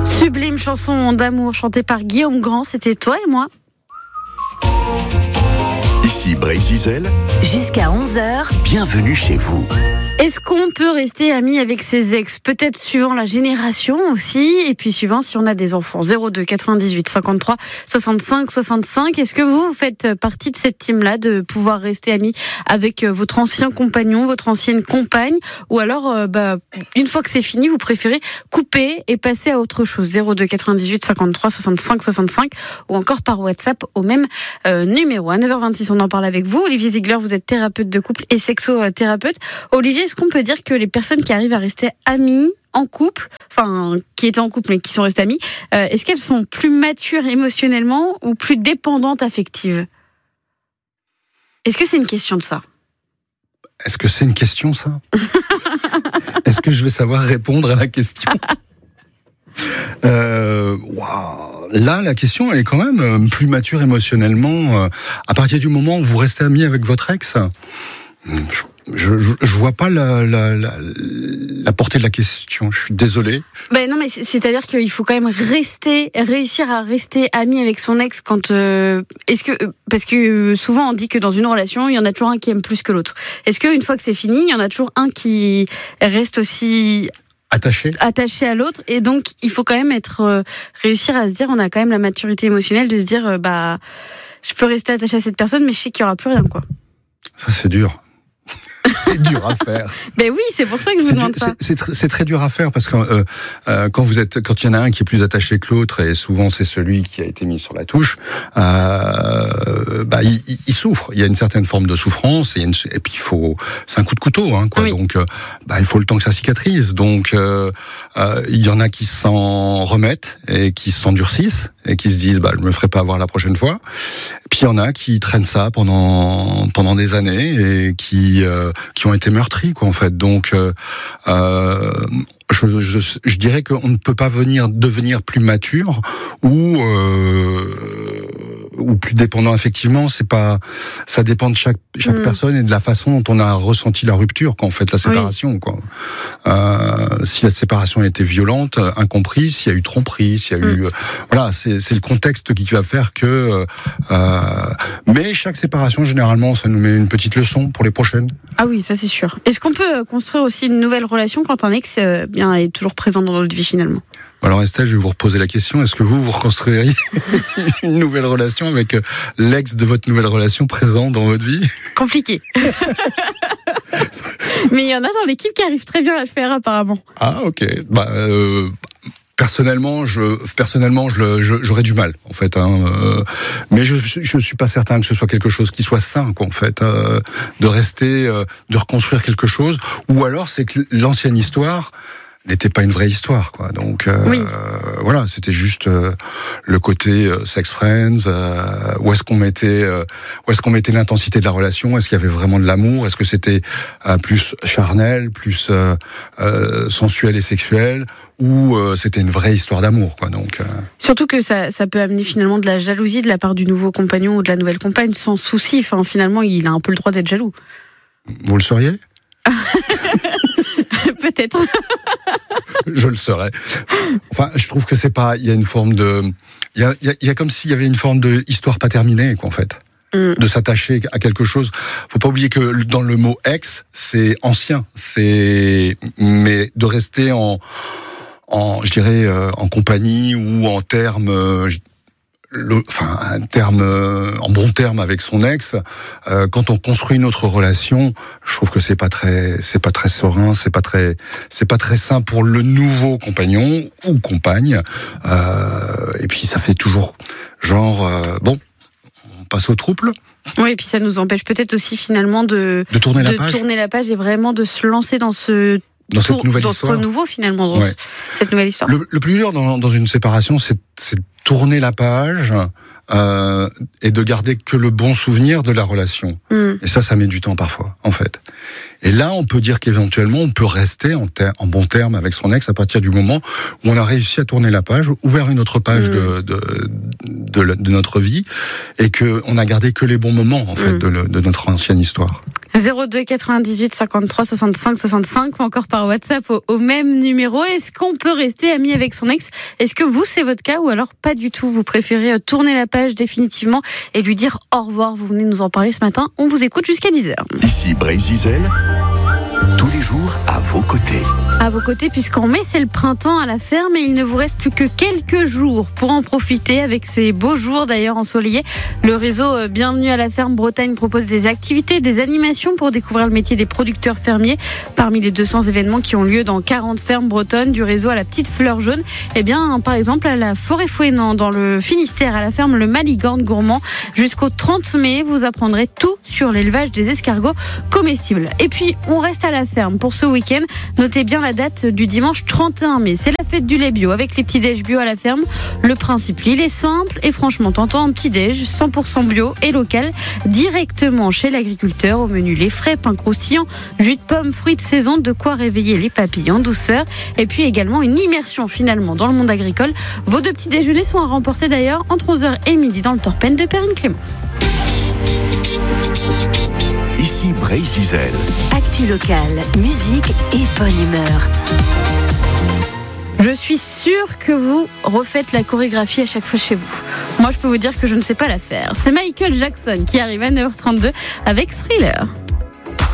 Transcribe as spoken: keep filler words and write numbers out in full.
Sublime chanson d'amour chantée par Guillaume Grand, c'était Toi et moi. Ici Bray-Zizel. Jusqu'à onze heures. Bienvenue chez vous. Est-ce qu'on peut rester amis avec ses ex ? Peut-être suivant la génération aussi, et puis suivant si on a des enfants. zéro deux quatre-vingt-dix-huit cinquante-trois soixante-cinq soixante-cinq. Est-ce que vous, vous faites partie de cette team-là, de pouvoir rester amis avec votre ancien compagnon, votre ancienne compagne, ou alors, euh, bah, une fois que c'est fini, vous préférez couper et passer à autre chose ? zéro deux quatre-vingt-dix-huit cinquante-trois soixante-cinq soixante-cinq, ou encore par WhatsApp au même euh, numéro. À neuf heures vingt-six, on en parle avec vous. Olivier Ziegler, vous êtes thérapeute de couple et sexothérapeute. Olivier, est-ce qu'on peut dire que les personnes qui arrivent à rester amies en couple, enfin, qui étaient en couple mais qui sont restées amies, euh, est-ce qu'elles sont plus matures émotionnellement ou plus dépendantes affectives ? Est-ce que c'est une question de ça ? Est-ce que c'est une question, ça ? Est-ce que je vais savoir répondre à la question ? euh, wow. Là, la question, elle est quand même plus mature émotionnellement. À partir du moment où vous restez amis avec votre ex, je Je, je, je vois pas la, la, la, la portée de la question. Je suis désolé. Ben non, mais c'est, c'est-à-dire qu'il faut quand même rester, réussir à rester ami avec son ex quand. Euh, est-ce que parce que souvent on dit que dans une relation, il y en a toujours un qui aime plus que l'autre. Est-ce qu'une fois que c'est fini, il y en a toujours un qui reste aussi attaché, attaché à l'autre, et donc il faut quand même être euh, réussir à se dire, on a quand même la maturité émotionnelle de se dire, euh, bah, je peux rester attaché à cette personne, mais je sais qu'il y aura plus rien, quoi. Ça, c'est dur. C'est dur à faire. Ben oui, c'est pour ça que je vous c'est demande du, ça. C'est, c'est, tr- c'est très dur à faire parce que euh, euh, quand vous êtes, quand il y en a un qui est plus attaché que l'autre, et souvent c'est celui qui a été mis sur la touche, euh, bah il, il, il souffre. Il y a une certaine forme de souffrance et, une, et puis il faut, c'est un coup de couteau, hein, quoi. Oui. Donc, euh, bah il faut le temps que ça cicatrise. Donc, euh, euh, il y en a qui s'en remettent et qui s'endurcissent et qui se disent, bah je me ferai pas avoir la prochaine fois. Et puis il y en a qui traînent ça pendant pendant des années et qui euh, qui ont été meurtris, quoi, en fait. Donc, euh, euh, je, je, je dirais qu'on ne peut pas venir devenir plus mature ou euh, ou plus dépendant effectivement. C'est pas, ça dépend de chaque chaque mmh. personne et de la façon dont on a ressenti la rupture, quand on fait la séparation, oui. quoi. Euh, si la séparation a été violente, incomprise, s'il y a eu tromperie, s'il y a mmh. eu, euh, voilà, c'est c'est le contexte qui va faire que. Euh, mais chaque séparation, généralement, ça nous met une petite leçon pour les prochaines. Ah oui, ça c'est sûr. Est-ce qu'on peut construire aussi une nouvelle relation quand un ex euh, bien est toujours présent dans notre vie finalement ? Alors Estelle, je vais vous reposer la question. Est-ce que vous, vous reconstruiriez une nouvelle relation avec l'ex de votre nouvelle relation présent dans votre vie ? Compliqué. Mais il y en a dans l'équipe qui arrivent très bien à le faire apparemment. Ah ok. Bah, euh, personnellement, je, personnellement, je, je, j'aurais du mal en fait. Hein, euh, mais je, je suis pas certain que ce soit quelque chose qui soit sain, quoi, en fait, euh, de rester, euh, de reconstruire quelque chose. Ou alors c'est que l'ancienne histoire n'était pas une vraie histoire, quoi. Donc euh, oui. euh, voilà, c'était juste euh, le côté euh, sex friends. Euh, où est-ce qu'on mettait, euh, où est-ce qu'on mettait l'intensité de la relation ? Est-ce qu'il y avait vraiment de l'amour ? Est-ce que c'était euh, plus charnel, plus euh, euh, sensuel et sexuel, ou euh, c'était une vraie histoire d'amour, quoi. Donc euh... surtout que ça, ça peut amener finalement de la jalousie de la part du nouveau compagnon ou de la nouvelle compagne sans souci. Enfin, finalement, il a un peu le droit d'être jaloux. Vous le sauriez ? Peut-être. Je le serais. Enfin, je trouve que c'est pas. Il y a une forme de. Il y a, il y a, il y a comme s'il y avait une forme de histoire pas terminée, quoi, en fait. Mm. De s'attacher à quelque chose. Faut pas oublier que dans le mot ex, c'est ancien. C'est. Mais de rester en. en je dirais, euh, en compagnie ou en termes. Euh, Le, enfin, un terme, euh, en bon terme avec son ex, euh, quand on construit une autre relation, je trouve que c'est pas très, c'est pas très serein, c'est pas très, c'est pas très sain pour le nouveau compagnon ou compagne. Euh, et puis ça fait toujours genre, euh, bon, on passe au trouble. Oui, et puis ça nous empêche peut-être aussi finalement de de tourner la de page, tourner la page et vraiment de se lancer dans ce dans cette nouvelle dans histoire, ce renouveau finalement, dans ouais. cette nouvelle histoire. Le, le plus dur dans, dans une séparation, c'est, c'est tourner la page euh, et de garder que le bon souvenir de la relation. Mm. Et ça, ça met du temps parfois, en fait. Et là, on peut dire qu'éventuellement, on peut rester en, ter- en bon terme avec son ex à partir du moment où on a réussi à tourner la page, ouvert une autre page mmh. de, de, de, de notre vie, et que on a gardé que les bons moments en fait mmh. de, de notre ancienne histoire. zéro deux quatre-vingt-dix-huit cinquante-trois soixante-cinq soixante-cinq ou encore par WhatsApp au, au même numéro. Est-ce qu'on peut rester ami avec son ex ? Est-ce que vous, c'est votre cas ou alors pas du tout ? Vous préférez tourner la page définitivement et lui dire au revoir ? Vous venez nous en parler ce matin. On vous écoute jusqu'à dix heures. Ici Brésil, tous les jours à vos côtés. À vos côtés, puisqu'en mai, c'est le printemps à la ferme et il ne vous reste plus que quelques jours pour en profiter avec ces beaux jours d'ailleurs ensoleillés. Le réseau Bienvenue à la ferme Bretagne propose des activités, des animations pour découvrir le métier des producteurs fermiers. Parmi les deux cents événements qui ont lieu dans quarante fermes bretonnes, du réseau à la petite fleur jaune, eh bien, par exemple, à la forêt Fouesnant, dans le Finistère, à la ferme Le Malicorne Gourmand, jusqu'au trente mai, vous apprendrez tout sur l'élevage des escargots comestibles. Et puis, on reste à la ferme pour ce week-end. Notez bien la date du dimanche trente et un mai. C'est la fête du lait bio avec les petits déj bio à la ferme. Le principe, il est simple et franchement tentant. Un petit déj cent pour cent bio et local directement chez l'agriculteur. Au menu, les frais, pain croustillant, jus de pomme, fruits de saison, de quoi réveiller les papilles en douceur. Et puis également une immersion finalement dans le monde agricole. Vos deux petits déjeuners sont à remporter d'ailleurs entre onze heures et midi dans le Torpen de Perrine Clément. Ici Brésil. Actu locale, musique et bonne humeur. Je suis sûre que vous refaites la chorégraphie à chaque fois chez vous. Moi, je peux vous dire que je ne sais pas la faire. C'est Michael Jackson qui arrive à neuf heures trente-deux avec Thriller.